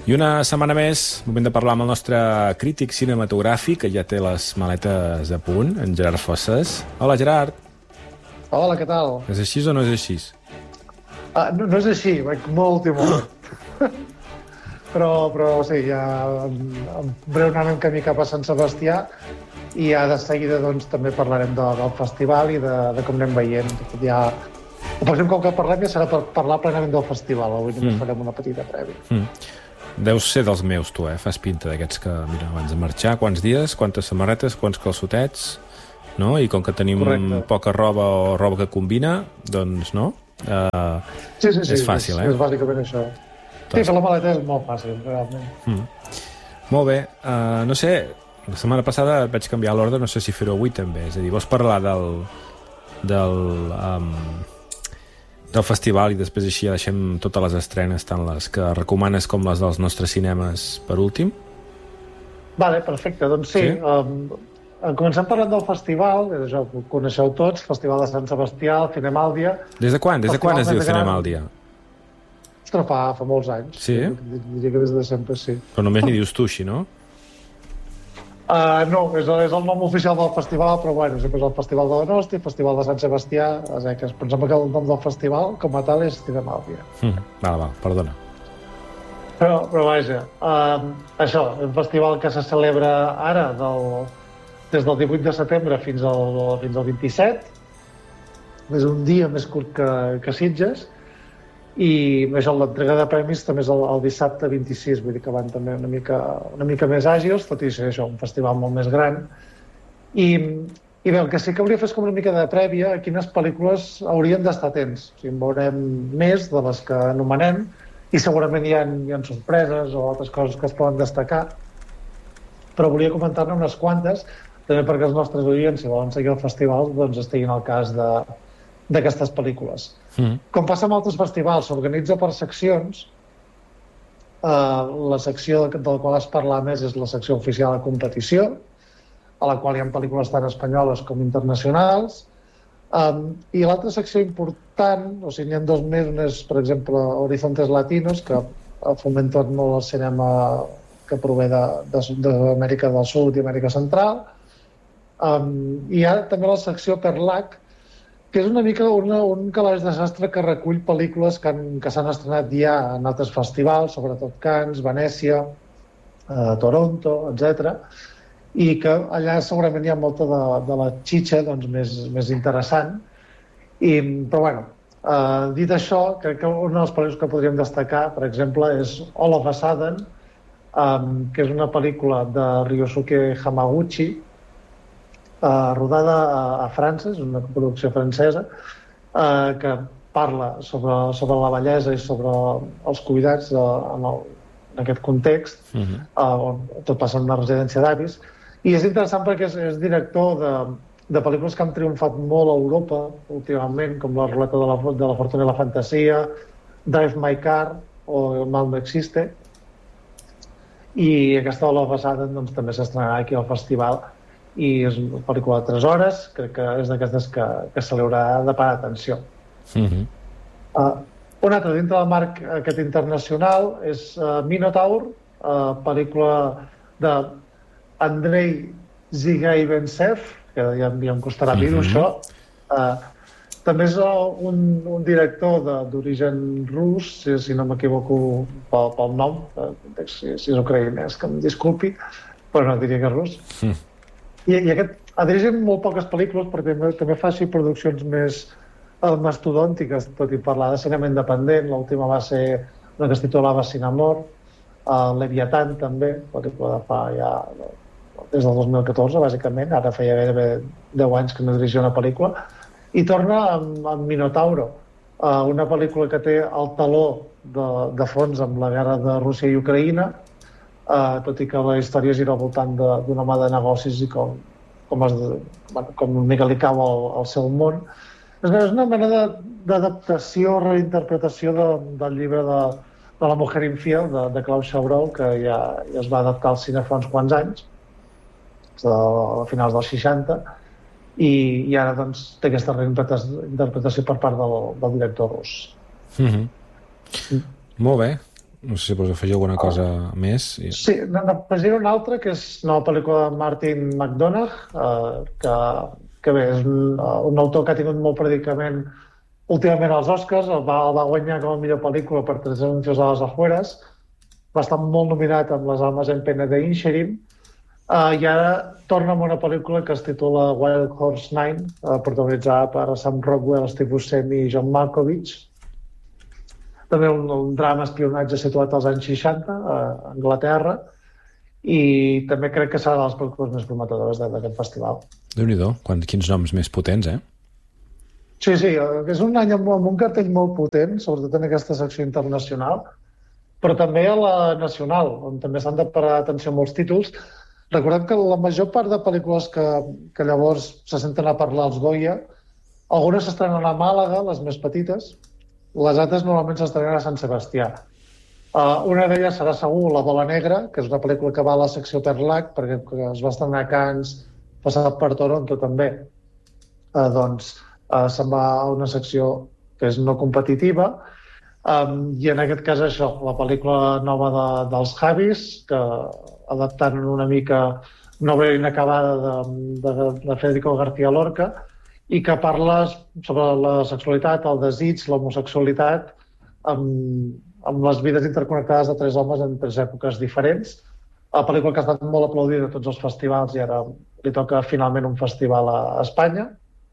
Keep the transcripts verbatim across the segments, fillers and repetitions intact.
I una setmana més, moment de parlar amb el nostre crític cinematogràfic, que ja té les maletes a punt, en Gerard Fosses. Hola, Gerard. Hola, què tal? És així o no és així? Uh, no, no és així, vaig molt i molt. però, però sí, ja en breu anem camí cap a Sant Sebastià i ja de seguida doncs, també parlarem de, del festival i de, de com anem veient. Ja... Per exemple, com que parlem ja serà per parlar plenament del festival. Avui només mm. farem una petita prèvia. Mm. Deus ser dels meus, tu, eh? Fas pinta d'aquests que, mira, abans de marxar, quants dies, quantes samarretes, quants calçotets, no? I com que tenim Correcte. poca roba o roba que combina, doncs, no? Uh, sí, sí, sí. És fàcil, és, eh? És bàsicament això. Tot. Sí, que la maleta és molt fàcil, realment. Mm. Molt bé. Uh, no sé, la setmana passada vaig canviar l'ordre, no sé si fer-ho avui també. És a dir, vols parlar del... del... Um, del festival i després així ja deixem totes les estrenes, tant les que recomanes com les dels nostres cinemes per últim? Vale, perfecte, doncs sí, sí? Um, comencem parlant del festival, és això, ho coneixeu tots, Festival de Sant Sebastià, el Cinemàldia. Des de quan? Des de quan es diu Cinemàldia? Ostres, fa, fa molts anys. Sí? Diria que des de sempre, sí. Però només n'hi dius tu, així, no? Uh, no, és, és el nom oficial del festival, però bueno, sempre és el Festival de Donosti, Festival de Sant Sebastià, a Zeques. Però em sembla que el nom del festival, com a tal, és Cinemàldia. Mm, val, val, perdona. Però, però vaja, uh, això, un festival que se celebra ara, del, des del divuit de setembre fins al, fins al vint-i-set. És un dia més curt que, que Sitges. I això, l'entrega de premis també és el, el dissabte vint-i-sis, vull dir que van també una mica, una mica més àgils, tot i ser això, un festival molt més gran. I, i bé, el que sí que hauria fet com una mica de prèvia a quines pel·lícules haurien d'estar atents. O sigui, en veurem més de les que anomenem i segurament hi ha, hi ha sorpreses o altres coses que es poden destacar, però volia comentar-ne unes quantes, també perquè els nostres oients, si volen seguir el festival, doncs estiguin al cas de d'aquestes pel·lícules. Mm. Com passa amb altres festivals, s'organitza per seccions. Uh, la secció de la qual es parla més és la secció oficial de competició, a la qual hi ha pel·lícules tant espanyoles com internacionals. Um, I l'altra secció important, o sigui, n'hi ha dos més, un és, per exemple, Horizontes Latinos, que fomenta molt el cinema que prové d'Amèrica de, de, del Sud i Amèrica Central. Um, I hi ha també la secció Perlac, que és una mica una, un calaix de sastre que recull pel·lícules que, han, que s'han estrenat ja en altres festivals, sobretot Cannes, Venècia, eh, Toronto, etcètera, i que allà segurament hi ha molta de, de la xitxa doncs, més, més interessant. I, però bueno, eh, dit això, crec que una de les pel·lícules que podríem destacar, per exemple, és All of a Sudden, um, que és una pel·lícula de Ryosuke Hamaguchi, Uh, rodada a, a França, és una producció francesa, uh, que parla sobre, sobre la bellesa i sobre els cuidats uh, en, el, en aquest context, uh-huh. uh, on tot passa en una residència d'avis. I és interessant perquè és, és director de, de pel·lícules que han triomfat molt a Europa últimament, com La ruleta de la, de la fortuna i la fantasia, Drive My Car o El mal no existe. I aquesta All of a Sudden doncs, també s'estrenarà aquí al festival i és una pel·lícula de tres hores, crec que és d'aquestes que, que se li haurà de parar atenció. Uh-huh. Uh, un altre dintre del marc aquest internacional és uh, Minotaur, uh, pel·lícula d'Andrei Zhigayevtsev, que ja, ja em costarà dir-ho, uh-huh. això. Uh, també és un, un director d'origen rus, si, si no m'equivoco pel, pel nom, uh, si, si és ucraïnès, que em disculpi, però no diria que és rus. Uh-huh. I, i aquest ha dirigit molt poques pel·lícules perquè també, també fa així produccions més eh, mastodòntiques, tot i parlar de cinema independent. L'última va ser una que es titulava Cinamor, uh, Leviatán també, pel·lícula de fa ja des del dos mil catorze, bàsicament, ara feia gairebé deu anys que no dirigia una pel·lícula, i torna amb, amb Minotauro, uh, una pel·lícula que té el taló de, de fons amb la guerra de Rússia i Ucraïna, Uh, tot i que la història gira al voltant d'un home de negocis i com, com, es, bueno, com una mica li cau al, al seu món. És una mena d'adaptació, reinterpretació de, del llibre de, de La mujer infiel, de, de Klaus Chabrol, que ja, ja es va adaptar al cine fa uns quants anys, a finals dels seixanta, i, i ara doncs, té aquesta reinterpretació per part del, del director rus. Mm-hmm. Mm. Molt bé. No sé si vols afegir alguna cosa uh, més. Sí, n'afegiré una altra, que és una pel·lícula de Martin McDonagh, uh, que, que bé, és un, uh, un autor que ha tingut molt predicament últimament als Oscars, el va, el va guanyar com a millor pel·lícula per Tres anuncios a les afueres, va estar molt nominat amb les Almes en pena de Inisherin, uh, i ara torna amb una pel·lícula que es titula Wild Horse Nine, uh, protagonitzada per Sam Rockwell, Steve Buscemi i John Malkovich. També un, un drama espionatge situat als anys seixanta a Anglaterra, i també crec que serà de les pel·lícules més prometedores d'aquest festival. Déu-n'hi-do, quins noms més potents, eh? Sí, sí, és un any amb, amb un cartell molt potent, sobretot en aquesta secció internacional, però també a la nacional, on també s'han de parar atenció a molts títols. Recordem que la major part de pel·lícules que, que llavors se senten a parlar als Goya, algunes s'estrenen a Màlaga, les més petites, les altres normalment s'estrenen a Sant Sebastià. Uh, una d'elles serà segur La Bola Negra, que és una pel·lícula que va a la secció Perlac, perquè es va estrenar a Cannes, passat per Toronto també. Uh, doncs uh, se'n va a una secció que és no competitiva, Um, i en aquest cas això, la pel·lícula nova de, dels Javis, que adaptant una mica una obra inacabada de, de, de Federico García Lorca, i que parla sobre la sexualitat, el desig, l'homosexualitat, amb, amb les vides interconnectades de tres homes en tres èpoques diferents. La pel·lícula que ha estat molt aplaudida a tots els festivals i ara li toca finalment un festival a, a Espanya.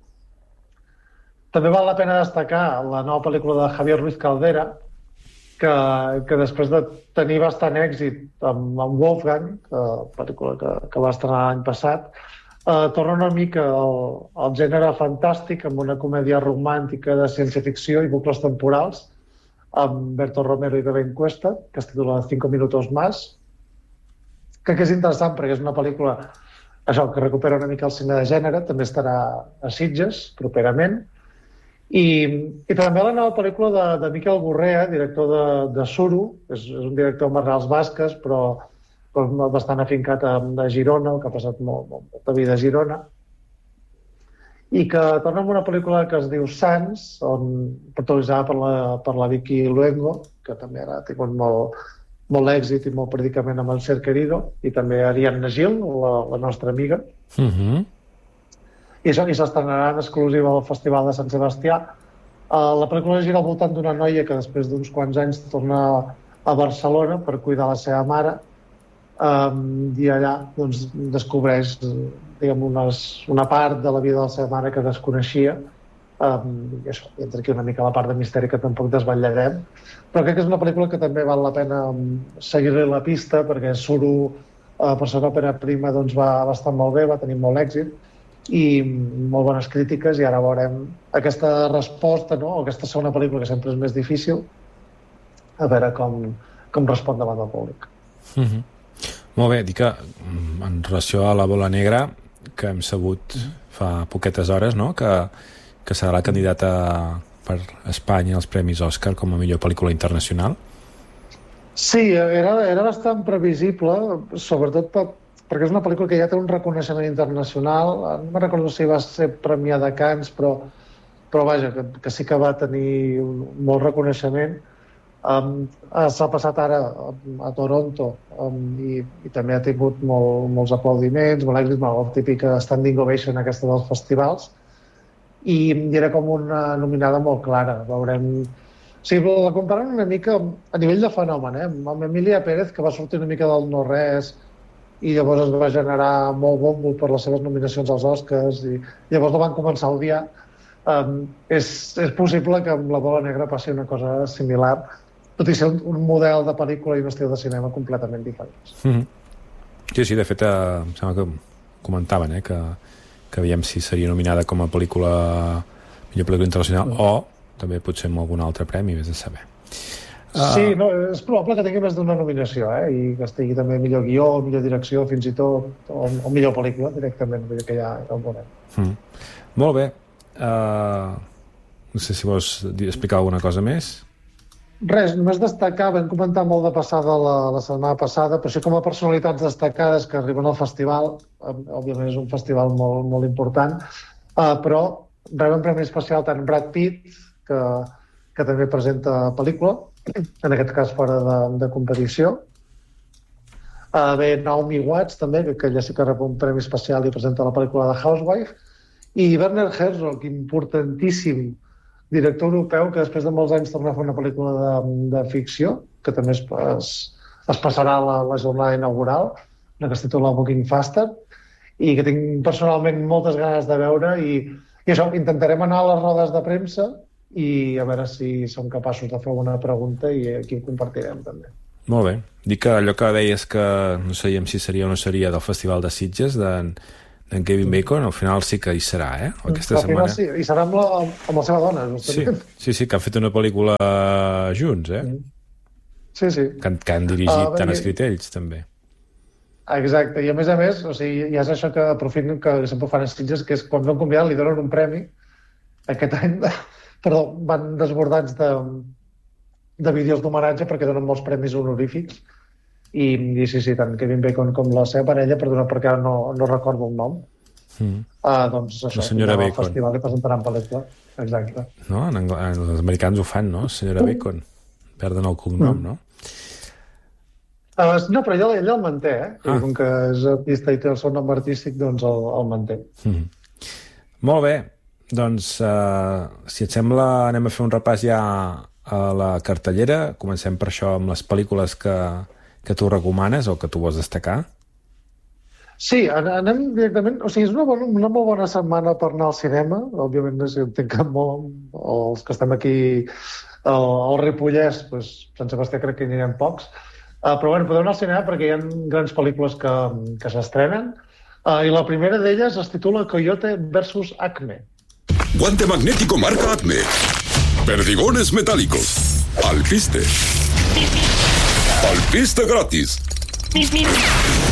També val la pena destacar la nova pel·lícula de Javier Ruiz Caldera, que, que després de tenir bastant èxit amb, amb Wolfgang, que, pel·lícula que, que va estrenar l'any passat, eh, torna una mica al, al gènere fantàstic, amb una comèdia romàntica de ciència-ficció i bucles temporals, amb Berto Romero i Beben Cuesta, que es titula Cinco minutos más, que, que és interessant perquè és una pel·lícula això, que recupera una mica el cine de gènere, també estarà a Sitges properament. I, i també la nova pel·lícula de, de Miquel Borrea, director de, de Suro, és, és un director amb arrels basques, però, però bastant afincat a, a Girona, que ha passat molt, molt, molta vida a Girona, i que torna amb una pel·lícula que es diu Sants, on protagonitzada per la, per la Vicky Luengo, que també ha tingut molt, molt èxit i molt predicament amb el Ser Querido, i també Ariadna Gil, la, la nostra amiga. Mhm. I això i s'estrenarà en exclusiva al Festival de Sant Sebastià. Uh, la pel·lícula gira al voltant d'una noia que després d'uns quants anys torna a Barcelona per cuidar la seva mare, um, i allà doncs, descobreix diguem, unes, una part de la vida de la seva mare que desconeixia, um, i això, i entra aquí una mica la part de misteri que tampoc desvetllarem, però crec que és una pel·lícula que també val la pena seguir-li la pista, perquè Suro, uh, per ser una òpera prima, doncs, va, va estar molt bé, va tenir molt èxit, i molt bones crítiques, i ara veurem aquesta resposta, no? O aquesta segona pel·lícula, que sempre és més difícil, a veure com, com respon davant del públic. Mm-hmm. Molt bé, dic que en relació a La Bola Negra, que hem sabut fa poquetes hores, no? que, que serà la candidata per Espanya als Premis Òscar com a millor pel·lícula internacional. Sí, era, era bastant previsible, sobretot per perquè és una pel·lícula que ja té un reconeixement internacional. No me'n recordo si va ser premiada a Cannes, però, però vaja, que, que sí que va tenir un, molt reconeixement. Um, S'ha passat ara a, a Toronto, um, i, i també ha tingut molt, molts aplaudiments, molt èxit, la típica standing ovation aquesta dels festivals, i, i era com una nominada molt clara. Veurem... O sigui, la comparen una mica a nivell de fenomen, eh? Amb Emilia Pérez, que va sortir una mica del no-res, i llavors es va generar molt bombo per les seves nominacions als Oscars, i llavors la van començar a odiar. Um, és, és possible que amb La Bola Negra passi una cosa similar, tot i ser un, un model de pel·lícula i un estil de cinema completament diferents. Mm-hmm. Sí, sí, de fet, eh, em sembla que comentaven eh, que, que veiem si seria nominada com a pel·lícula millor pel·lícula internacional, mm. o també potser amb algun altre premi, vés a saber. Uh... Sí, no, és probable que tingui més d'una nominació, eh? I que estigui també millor guió, millor direcció, fins i tot, o, o millor pel·lícula, directament, vull dir que ja, ja ho veurem. Mm. Molt bé. Uh, no sé si vols explicar alguna cosa més. Res, només destacar, vam comentar molt de passada la, la setmana passada, però sí com a personalitats destacades que arriben al festival, òbviament és un festival molt, molt important, uh, però reben premi especial tant Brad Pitt, que que també presenta pel·lícula, en aquest cas fora de, de competició. Uh, bé, Naomi Watts, també, que, que ja sí que rep un premi especial i presenta la pel·lícula de Housewife, i Werner Herzog, importantíssim director europeu, que després de molts anys torna a fer una pel·lícula de, de ficció, que també es, es, es passarà a la, la jornada inaugural, una que es titula Moving Faster, i que tinc personalment moltes ganes de veure, i, i això, intentarem anar a les rodes de premsa i a veure si som capaços de fer una pregunta i aquí ho compartirem també. Molt bé. Dic que allò que deies que no sabíem si seria o no seria del Festival de Sitges d'en, d'en Kevin Bacon, al final sí que hi serà, eh? Aquesta al final setmana... sí, i serà amb la, amb la seva dona, justament. Sí, sí, sí, que han fet una pel·lícula junts, eh? Sí, sí. Que han, que han dirigit, Uh, que han i- escrit ells, també. Exacte, i a més a més, o sigui, ja és això que aprofiten que sempre fan a Sitges, que és quan van convidar li donen un premi. Aquest any, perdó, van desbordats de, de vídeos d'homenatge perquè donen molts premis honorífics. I, i sí, sí, tant Kevin Bacon com la seva parella, perdona perquè ara no, no recordo el nom, Mm. uh, doncs això, La senyora tindran el Bacon. festival i presentaran pel·lícula. Exacte. No? En angl... Els americans ho fan, no? Senyora Bacon. Perden el cognom, no? Uh, no, però ella, ella el manté, eh? Ah. Com que és artista i té el seu nom artístic, doncs el, el manté. Mm. Molt bé. Doncs, uh, si et sembla, anem a fer un repàs ja a la cartellera. Comencem per això amb les pel·lícules que, que tu recomanes o que tu vols destacar. Sí, an- anem directament... O sigui, és una, bona, una molt bona setmana per anar al cinema. Òbviament, no sé, entenc que molt, els que estem aquí al, al Ripollès, doncs, Sant Sebastià crec que hi anirem pocs. Uh, però bueno, podeu anar al cinema perquè hi ha grans pel·lícules que, que s'estrenen. Uh, I la primera d'elles es titula Coyote versus Acme. Guante magnético marca Acme. Perdigones metálicos. Alpiste. Alpiste gratis.